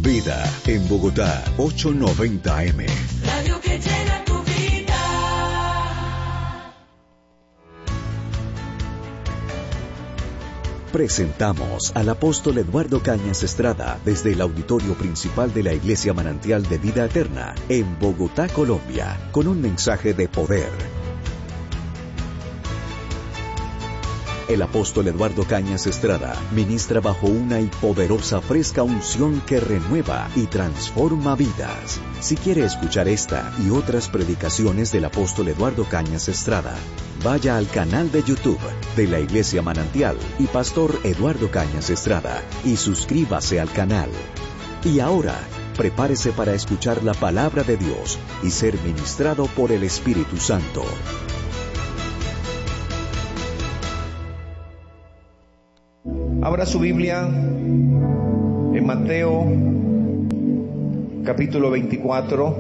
Vida en Bogotá, 890 AM. Radio que llena tu vida. Presentamos al apóstol Eduardo Cañas Estrada desde el auditorio principal de la Iglesia Manantial de Vida Eterna en Bogotá, Colombia, con un mensaje de poder. El apóstol Eduardo Cañas Estrada ministra bajo una y poderosa fresca unción que renueva y transforma vidas. Si quiere escuchar esta y otras predicaciones del apóstol Eduardo Cañas Estrada, vaya al canal de YouTube de la Iglesia Manantial y Pastor Eduardo Cañas Estrada y suscríbase al canal. Y ahora, prepárese para escuchar la palabra de Dios y ser ministrado por el Espíritu Santo. Abra su Biblia en Mateo capítulo 24.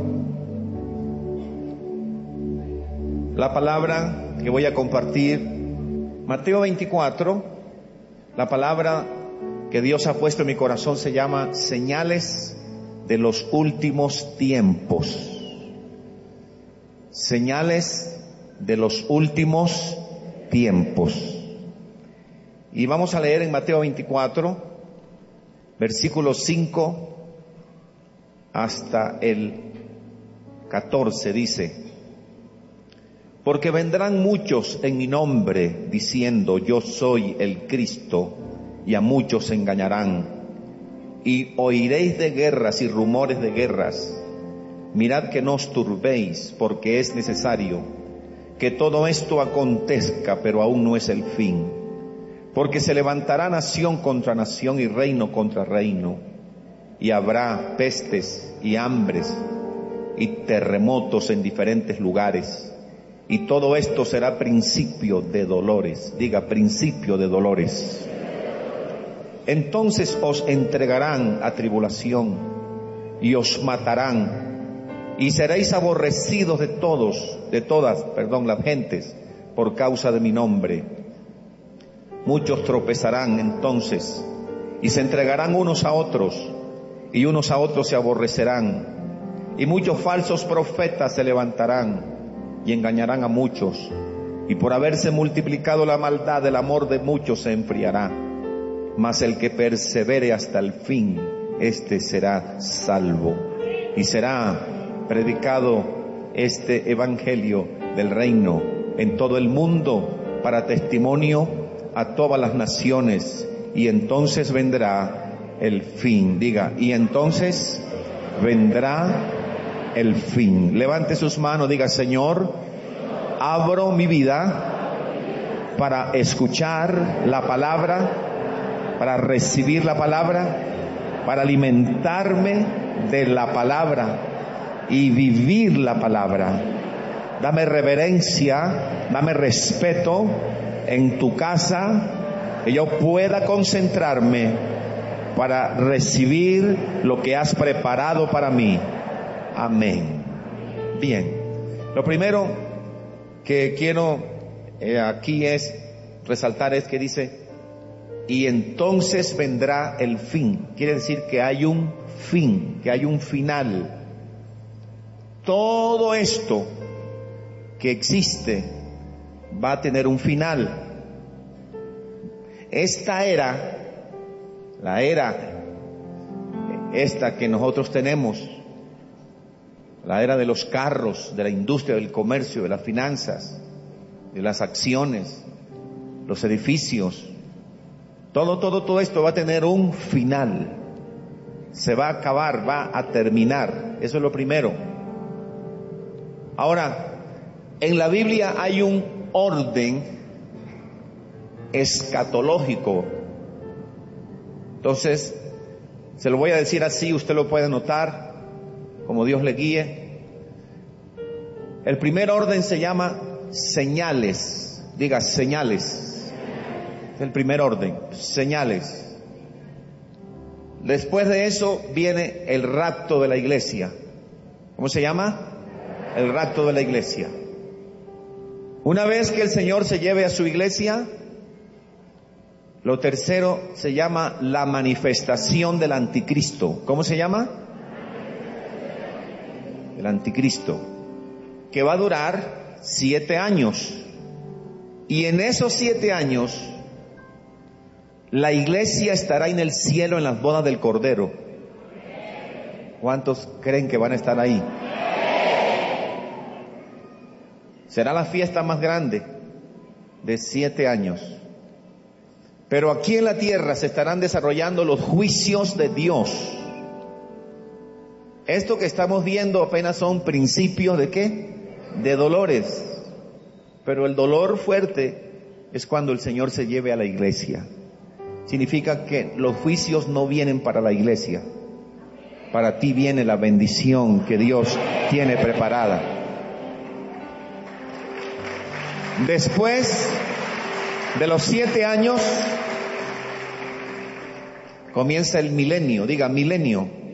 La palabra que voy a compartir, Mateo 24, la palabra que Dios ha puesto en mi corazón se llama señales de los últimos tiempos. Señales de los últimos tiempos. Y vamos a leer en Mateo 24, versículos 5 hasta el 14, dice: porque vendrán muchos en mi nombre diciendo yo soy el Cristo, y a muchos se engañarán. Y oiréis de guerras y rumores de guerras. Mirad que no os turbéis, porque es necesario que todo esto acontezca, pero aún no es el fin. Porque se levantará nación contra nación y reino contra reino, y habrá pestes y hambres y terremotos en diferentes lugares, y todo esto será principio de dolores. Diga, principio de dolores. Entonces os entregarán a tribulación y os matarán, y seréis aborrecidos de todas las gentes por causa de mi nombre. Muchos tropezarán entonces y se entregarán unos a otros, y unos a otros se aborrecerán, y muchos falsos profetas se levantarán y engañarán a muchos, y por haberse multiplicado la maldad, el amor de muchos se enfriará. Mas el que persevere hasta el fin, este será salvo. Y será predicado este evangelio del reino en todo el mundo para testimonio a todas las naciones, y entonces vendrá el fin. Diga, y entonces vendrá el fin. Levante sus manos, diga: Señor, abro mi vida para escuchar la palabra, para recibir la palabra, para alimentarme de la palabra y vivir la palabra. Dame reverencia, dame respeto en tu casa, que yo pueda concentrarme para recibir lo que has preparado para mí. Amén. Bien, lo primero que quiero aquí es resaltar es que dice, y entonces vendrá el fin. Quiere decir que hay un fin, que hay un final. Todo esto que existe va a tener un final. Esta era, la era esta que nosotros tenemos, la era de los carros, de la industria, del comercio, de las finanzas, de las acciones, los edificios, todo esto va a tener un final. Se va a acabar, va a terminar. Eso es lo primero. Ahora, en la Biblia hay un orden escatológico. Entonces, se lo voy a decir así, usted lo puede notar, como Dios le guíe. El primer orden se llama señales. Diga, señales. Es el primer orden, señales. Después de eso viene el rapto de la iglesia. ¿Cómo se llama? El rapto de la iglesia. Una vez que el Señor se lleve a su iglesia, Lo tercero se llama la manifestación del anticristo. ¿Cómo se llama? El anticristo, que va a durar 7 años. Y en esos 7 años, la iglesia estará en el cielo en las bodas del Cordero. ¿Cuántos creen que van a estar ahí? Será la fiesta más grande de 7 años. Pero aquí en la tierra se estarán desarrollando los juicios de Dios. Esto que estamos viendo apenas son principios ¿de qué? De dolores. Pero el dolor fuerte es cuando el Señor se lleve a la iglesia. Significa que los juicios no vienen para la iglesia. Para ti viene la bendición que Dios tiene preparada. Después de los 7 años, comienza el milenio. Diga, milenio.